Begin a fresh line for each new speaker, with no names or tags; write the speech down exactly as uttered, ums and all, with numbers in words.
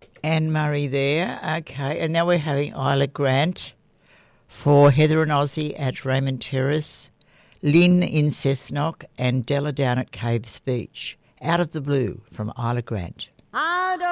Anne Murray there. Okay, and now we're having Isla Grant for Heather and Ozzy at Raymond Terrace, Lynn in Cessnock, and Della down at Caves Beach. Out of the Blue from Isla Grant.
I don't